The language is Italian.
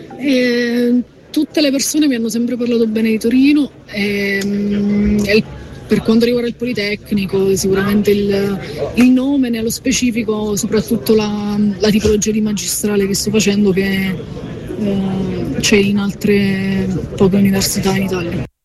Tutte le persone mi hanno sempre parlato bene di Torino e per quanto riguarda il Politecnico sicuramente il nome, nello specifico soprattutto la tipologia di magistrale che sto facendo, che c'è in altre poche università in Italia.